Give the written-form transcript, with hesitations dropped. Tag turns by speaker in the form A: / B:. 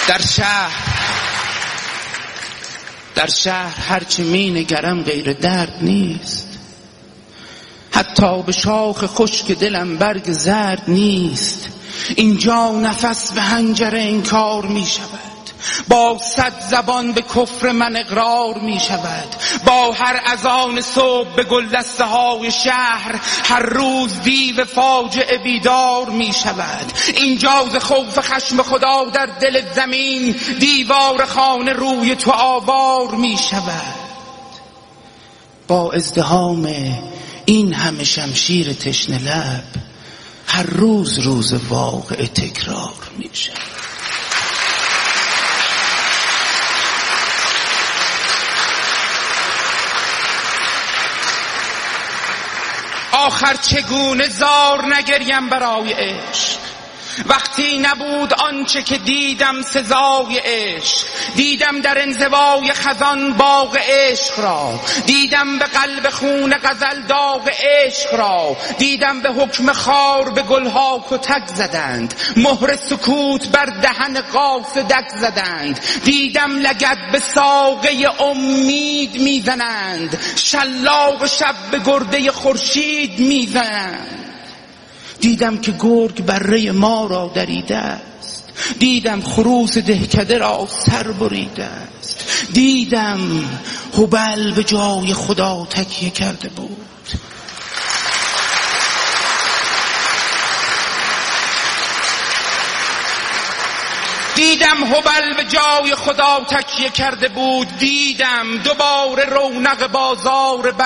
A: در شهر هرچی می نگرم غیر درد نیست، حتی به شاخ خشک دلم برگ زرد نیست. اینجا نفس به حنجره انکار می شود، با 100 زبان به کفر من اقرار می شود. با هر اذان صبح به گلدسته های شهر هر روز دیو فاجعه بیدار می شود. اینجا ز خوف خشم خدا در دل زمین دیوار خانه روی تو آوار می شود. با ازدحام این همه شمشیر تشنه لب هر روز واقعه تکرار می شود. آخر چگونه زار نگریم برای عشق، وقتی نبود آنچه که دیدم سزای عشق. دیدم در انزوای خزان باغ عشق را، دیدم به قلب خون غزل داغ عشق را. دیدم به حکم خار به گلها کتک زدند، مهر سکوت بر دهن قاصدک زدند. دیدم لگد به ساقه امید میزنند، شلاق شب به گرده خورشید میزنند. دیدم که گرگ بره ما را دریده است، دیدم خروس دهکده را سر بریده است. دیدم هبل به جای خدا تکیه کرده بود. دیدم هبل به جای خدا تکیه کرده بود. دیدم دوباره رونق بازار